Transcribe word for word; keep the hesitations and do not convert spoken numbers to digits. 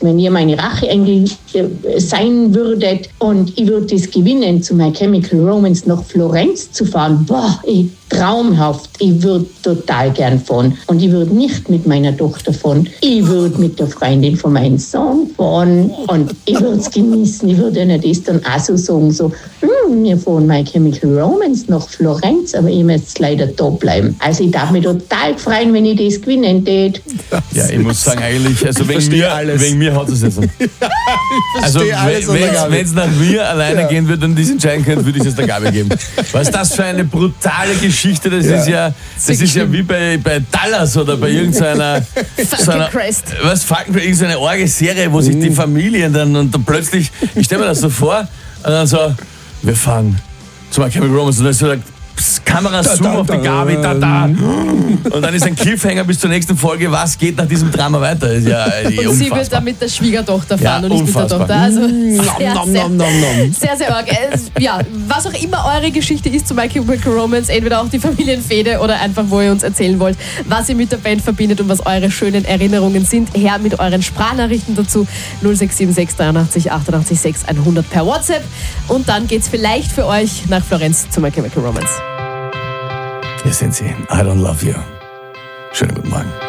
wenn ihr meine Racheengel äh, sein würdet und ich würde das gewinnen, zu My Chemical Romance nach Florenz zu fahren, boah, ich, traumhaft, ich würde total gern fahren. Und ich würde nicht mit meiner Tochter fahren, ich würde mit der Freundin von meinem Sohn fahren und ich würde es genießen, ich würde ihnen das dann auch so sagen, so, hm, wir fahren My Chemical Romance nach Florenz, aber ich muss leider da bleiben. Also ich darf mich total freuen, wenn ich das gewinnen tät. Ja, ich muss sagen, eigentlich, also wegen mir, wegen mir hat es jetzt nicht. Also wenn es nach mir alleine ja. gehen würde und ich entscheiden könnte, würde ich es der Gabi geben. Was ist das für eine brutale Geschichte? Das ja. ist ja, das ist ja wie bei, bei Dallas oder bei irgendeiner so einer, was Falkencrest, irgendeine arge Serie, wo sich die Familien dann und dann plötzlich, ich stelle mir das so vor, und dann so, wir fahren zu My Chemical Romance und dann ist so Kamera zoom auf die Gabi, da, da. Und dann ist ein Cliffhanger bis zur nächsten Folge. Was geht nach diesem Drama weiter? Ist ja und sie wird dann mit der Schwiegertochter fahren ja, und nicht unfassbar. mit der Tochter. Also sehr, nom, nom, nom, nom. sehr, sehr arg. Ja, was auch immer eure Geschichte ist zu My Chemical Romance, entweder auch die Familienfehde oder einfach, wo ihr uns erzählen wollt, was ihr mit der Band verbindet und was eure schönen Erinnerungen sind, her mit euren Sprachnachrichten dazu. null sechs sieben sechs dreiundachtzig achtundachtzig sechs hundert per WhatsApp. Und dann geht's vielleicht für euch nach Florenz zu My Chemical Romance. Hier sind sie. I don't love you. Schönen guten Morgen.